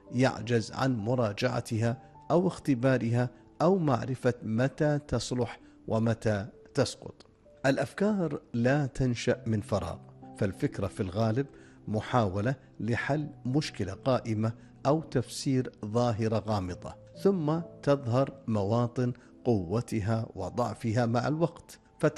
يعجز عن مراجعتها أو اختبارها أو معرفة متى تصلح ومتى تسقط. الأفكار لا تنشأ من فراغ، فالفكرة في الغالب محاولة لحل مشكلة قائمة أو تفسير ظاهرة غامضة، ثم تظهر مواطن قوتها وضعفها مع الوقت،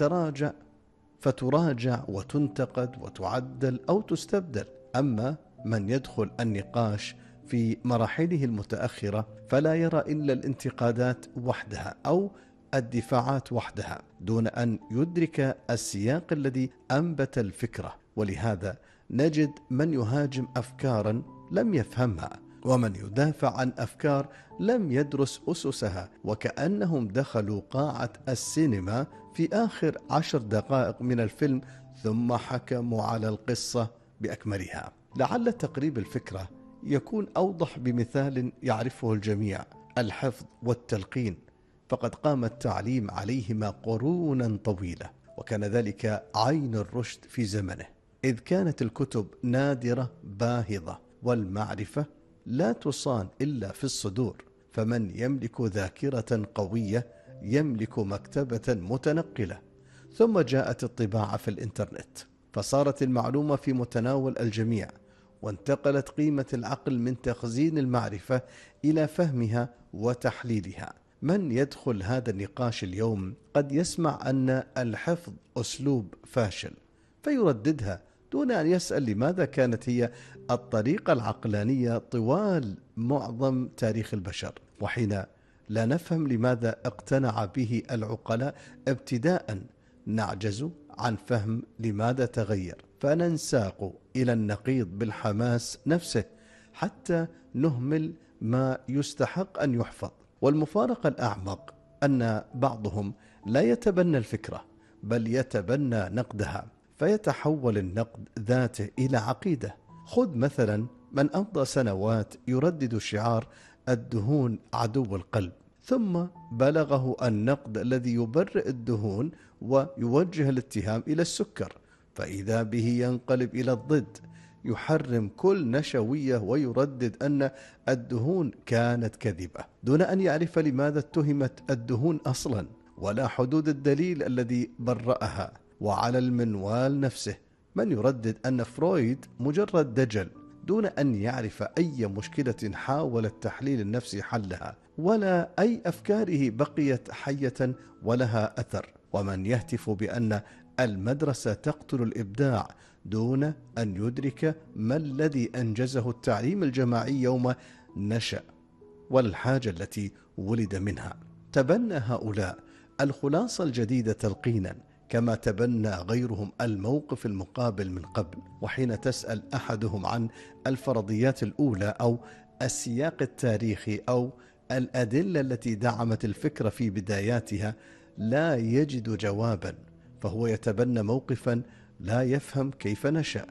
فتراجع وتنتقد وتعدل أو تستبدل. أما من يدخل النقاش في مراحله المتأخرة فلا يرى إلا الانتقادات وحدها أو الدفاعات وحدها، دون أن يدرك السياق الذي أنبت الفكرة. ولهذا نجد من يهاجم أفكارا لم يفهمها، ومن يدافع عن أفكار لم يدرس أسسها، وكأنهم دخلوا قاعة السينما في آخر 10 دقائق من الفيلم ثم حكموا على القصة بأكملها. لعل تقريب الفكرة يكون أوضح بمثال يعرفه الجميع: الحفظ والتلقين، فقد قام التعليم عليهما قرونا طويلة، وكان ذلك عين الرشد في زمنه، إذ كانت الكتب نادرة باهظة، والمعرفة لا تصان إلا في الصدور. فمن يملك ذاكرة قوية يملك مكتبة متنقلة. ثم جاءت الطباعة في الإنترنت، فصارت المعلومة في متناول الجميع، وانتقلت قيمة العقل من تخزين المعرفة إلى فهمها وتحليلها. من يدخل هذا النقاش اليوم قد يسمع أن الحفظ أسلوب فاشل فيرددها دون أن يسأل لماذا كانت هي الطريقة العقلانية طوال معظم تاريخ البشر. وحين لا نفهم لماذا اقتنع به العقلاء ابتداء نعجز عن فهم لماذا تغير، فننساق إلى النقيض بالحماس نفسه حتى نهمل ما يستحق أن يحفظ. والمفارقة الأعمق أن بعضهم لا يتبنى الفكرة بل يتبنى نقدها، فيتحول النقد ذاته إلى عقيدة. خذ مثلا من أمضى سنوات يردد شعار الدهون عدو القلب، ثم بلغه النقد الذي يبرئ الدهون ويوجه الاتهام إلى السكر، فإذا به ينقلب إلى الضد، يحرم كل نشوية ويردد أن الدهون كانت كذبة، دون أن يعرف لماذا اتهمت الدهون أصلا ولا حدود الدليل الذي برأها. وعلى المنوال نفسه من يردد أن فرويد مجرد دجل، دون أن يعرف أي مشكلة حاول التحليل النفسي حلها، ولا أي أفكاره بقيت حية ولها أثر. ومن يهتف بأن المدرسة تقتل الإبداع دون أن يدرك ما الذي أنجزه التعليم الجماعي يوم نشأ والحاجة التي ولد منها. تبنى هؤلاء الخلاصة الجديدة تلقينا، كما تبنى غيرهم الموقف المقابل من قبل. وحين تسأل أحدهم عن الفرضيات الأولى أو السياق التاريخي أو الأدلة التي دعمت الفكرة في بداياتها لا يجد جوابا، فهو يتبنى موقفا لا يفهم كيف نشأ،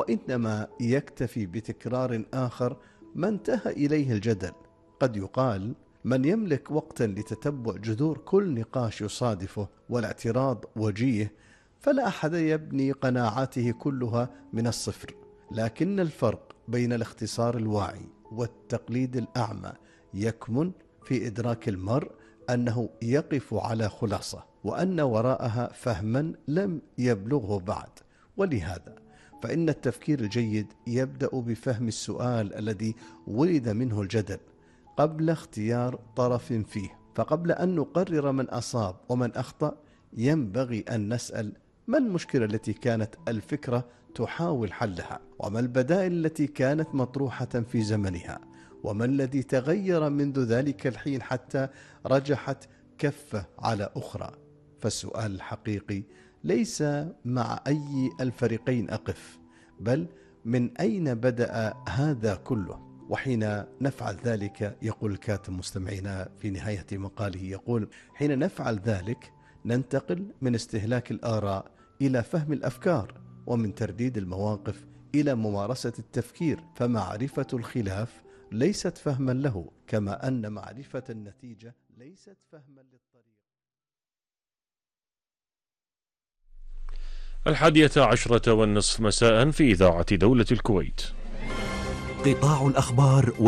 وإنما يكتفي بتكرار آخر ما انتهى إليه الجدل. قد يقال: من يملك وقتا لتتبع جذور كل نقاش يصادفه والاعتراض وجيه، فلا أحد يبني قناعاته كلها من الصفر. لكن الفرق بين الاختصار الواعي والتقليد الأعمى يكمن في إدراك المرء أنه يقف على خلاصة، وأن وراءها فهما لم يبلغه بعد. ولهذا فإن التفكير الجيد يبدأ بفهم السؤال الذي ولد منه الجدل قبل اختيار طرف فيه. فقبل أن نقرر من أصاب ومن أخطأ ينبغي أن نسأل: ما المشكلة التي كانت الفكرة تحاول حلها؟ وما البدائل التي كانت مطروحة في زمنها؟ وما الذي تغير منذ ذلك الحين حتى رجحت كفة على أخرى؟ فالسؤال الحقيقي ليس مع أي الفريقين أقف، بل من أين بدأ هذا كله؟ وحين نفعل ذلك، يقول الكاتب مستمعينا في نهاية مقاله، يقول: حين نفعل ذلك ننتقل من استهلاك الآراء إلى فهم الأفكار، ومن ترديد المواقف إلى ممارسة التفكير. فمعرفة الخلاف ليست فهما له، كما أن معرفة النتيجة ليست فهما للطريق. 11:10 مساء في إذاعة دولة الكويت. قطاع الأخبار